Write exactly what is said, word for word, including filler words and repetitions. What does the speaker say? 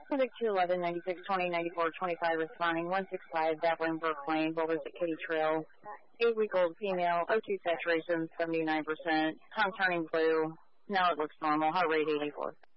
Civic two eleven, ninety-six twenty, ninety-four twenty-five responding, one six five, Dabbling Brook Lane, Boulders at Kitty Trail, eight-week-old female, O two saturation, seventy-nine percent, tongue turning blue, now it looks normal, heart rate eighty-four.